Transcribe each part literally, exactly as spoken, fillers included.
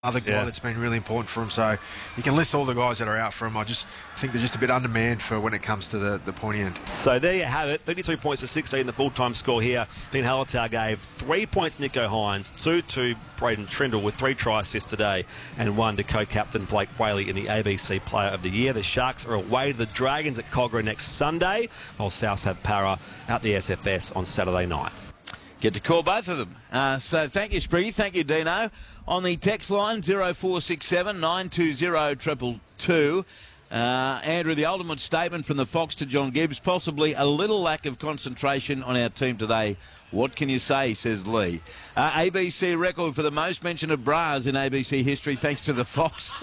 other guy Yeah. that's been really important for him. So you can list all the guys that are out for him. I just think they're just a bit undermanned for when it comes to the, the pointy end. So there you have it, thirty-two points to sixteen, the full-time score here. Dean Hallertau gave three points to Nicho Hynes, two to Braden Trindle with three try assists today, and one to co-captain Blake Brayley in the A B C Player of the Year. The Sharks are away to the Dragons at Cogra next Sunday, while Souths have Para out the S F S on Saturday night. Get to call both of them. Uh, so thank you, Spriggy. Thank you, Dino. On the text line, zero four six seven nine two zero two two two. Uh, Andrew, the ultimate statement from the Fox to John Gibbs, possibly a little lack of concentration on our team today. What can you say, says Lee. Uh, A B C record for the most mention of bras in A B C history, thanks to the Fox.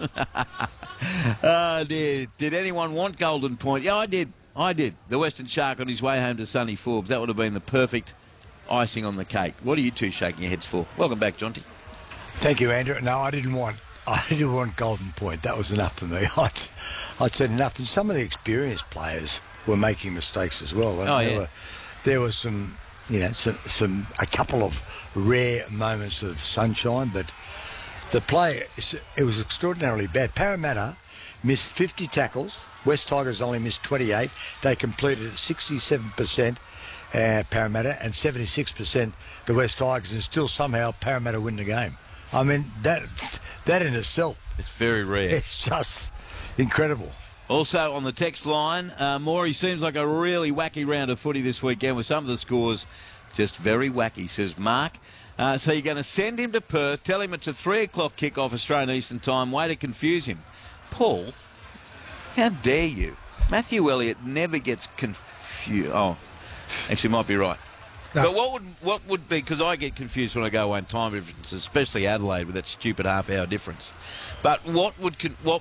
Oh, dear. Did anyone want Golden Point? Yeah, I did. I did. The Western Shark on his way home to sunny Forbes. That would have been the perfect icing on the cake. What are you two shaking your heads for? Welcome back, Jonty. Thank you, Andrew. No, I didn't want I didn't want Golden Point. That was enough for me. I'd, I'd said enough. And some of the experienced players were making mistakes as well. Oh, there yeah. Were, there was some, you know, some, some a couple of rare moments of sunshine, but the play, it was extraordinarily bad. Parramatta missed fifty tackles. West Tigers only missed twenty-eight. They completed sixty-seven percent. Uh, Parramatta and seventy-six percent the West Tigers, and still somehow Parramatta win the game. I mean, that that in itself, It's very rare. it's just incredible. Also on the text line, uh, Maury, seems like a really wacky round of footy this weekend with some of the scores just very wacky, says Mark. Uh, so you're going to send him to Perth, tell him it's a three o'clock kick-off Australian Eastern Time, way to confuse him. Paul, how dare you? Matthew Elliott never gets confused. Oh, actually might be right. No. But what would what would be, because I get confused when I go away in time differences, especially Adelaide with that stupid half-hour difference. But what would, con- what,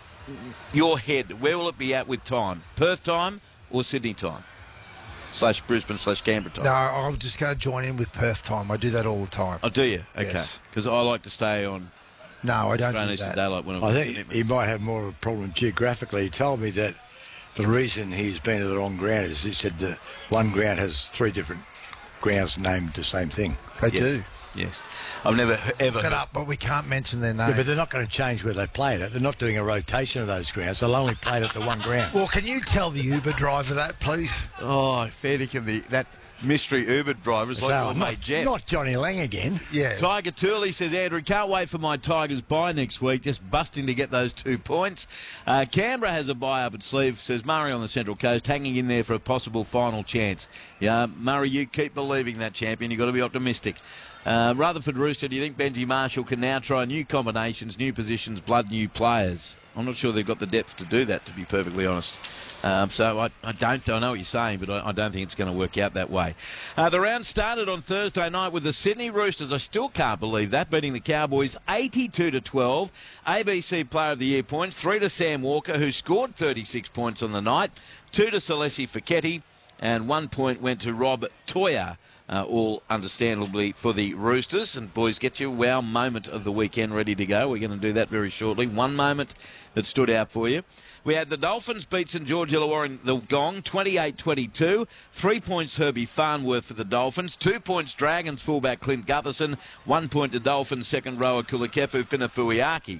your head, where will it be at with time? Perth time or Sydney time? Slash Brisbane slash Canberra time? No, I'm just going to join in with Perth time. I do that all the time. Oh, do you? Okay. Yes. Because I like to stay on No, I don't Australian do Eastern that. Daylight when I'm I think he might have more of a problem geographically. He told me that the reason he's been to the wrong ground is he said the one ground has three different grounds named the same thing. They Yes. do. Yes. I've never ever Look it heard. up, but we can't mention their name. Yeah, but they're not going to change where they play it. They're not doing a rotation of those grounds. They'll only play it at the one ground. Well, can you tell the Uber driver that, please? Oh, fair dinkum, the that mystery Uber driver's like So, your not, mate Jeff. not Johnny Lang again. Yeah. Tiger Tooley says, Andrew, can't wait for my Tigers bye next week. Just busting to get those two points. Uh, Canberra has a bye up its sleeve, says Murray on the Central Coast, hanging in there for a possible final chance. Yeah, Murray, you keep believing that, champion. You've got to be optimistic. Uh, Rutherford Rooster, do you think Benji Marshall can now try new combinations, new positions, blood new players? I'm not sure they've got the depth to do that, to be perfectly honest. Um, so I, I don't I know what you're saying, but I, I don't think it's going to work out that way. Uh, the round started on Thursday night with the Sydney Roosters. I still can't believe that, beating the Cowboys eighty-two to twelve. A B C Player of the Year points, three to Sam Walker, who scored thirty-six points on the night, two to Celesi Fiketti, and one point went to Rob Toya. Uh, all understandably for the Roosters. And boys, get your wow moment of the weekend ready to go. We're going to do that very shortly. One moment that stood out for you. We had the Dolphins beat St George Illawarra in the Gong, twenty-eight twenty-two. Three points Herbie Farnworth for the Dolphins. Two points Dragons fullback Clint Gutherson. One point to Dolphins second rower Kulakefu Finafuiaki.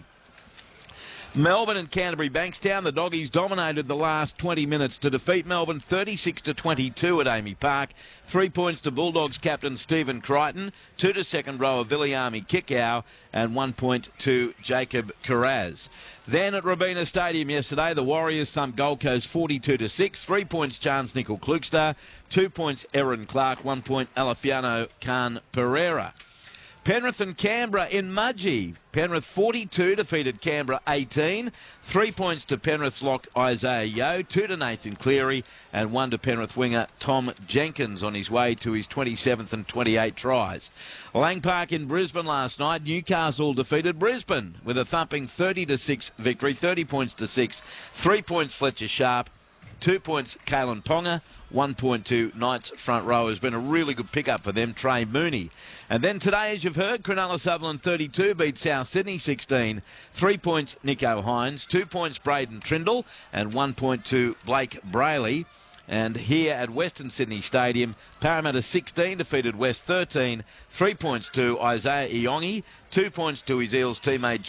Melbourne and Canterbury Bankstown. The Doggies dominated the last twenty minutes to defeat Melbourne thirty-six to twenty-two at Amy Park. Three points to Bulldogs captain Stephen Crichton, two to second rower Viliami Kikau, and one point to Jacob Carraz. Then at Robina Stadium yesterday, the Warriors thumped Gold Coast forty-two to six. Three points Chance Nickel Klukster, two points Erin Clark, one point Alafiano Khan Pereira. Penrith and Canberra in Mudgee. Penrith forty-two defeated Canberra eighteen. Three points to Penrith's lock Isaiah Yeo, two to Nathan Cleary, and one to Penrith winger Tom Jenkins on his way to his twenty-seventh and twenty-eight tries. Lang Park in Brisbane last night. Newcastle defeated Brisbane with a thumping thirty to six victory, thirty points to six. Three points Fletcher Sharp, two points Kalen Ponga, one point to Knights front row. Has been a really good pickup for them, Trey Mooney. And then today, as you've heard, Cronulla Sutherland thirty-two beat South Sydney sixteen. Three points Nicho Hynes, two points Braden Trindle, and one point to Blake Brayley. And here at Western Sydney Stadium, Parramatta sixteen defeated West thirteen. Three points to Isaiah Iongi, two points to his Eels teammate